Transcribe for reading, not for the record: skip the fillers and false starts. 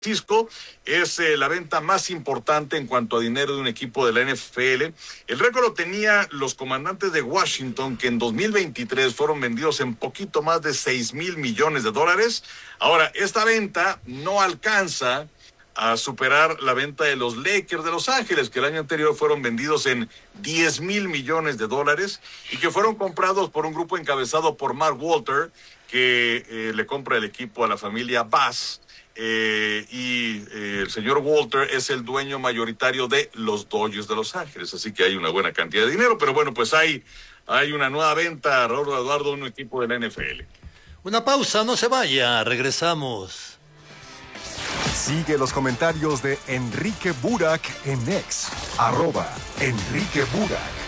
Francisco es la venta más importante en cuanto a dinero de un equipo de la NFL. El récord lo tenía los Comandantes de Washington, que en 2023 fueron vendidos en poquito más de 6,000 millones de dólares. Ahora, esta venta no alcanza a superar la venta de los Lakers de Los Ángeles, que el año anterior fueron vendidos en 10,000 millones de dólares y que fueron comprados por un grupo encabezado por Mark Walter, que le compra el equipo a la familia Bass. El señor Walter es el dueño mayoritario de los Dodgers de Los Ángeles, así que hay una buena cantidad de dinero, pero bueno, pues hay una nueva venta, Raúl Eduardo, un equipo de la NFL. Una pausa, no se vaya, regresamos. Sigue los comentarios de Enrique Burak en X, @Enrique Burak.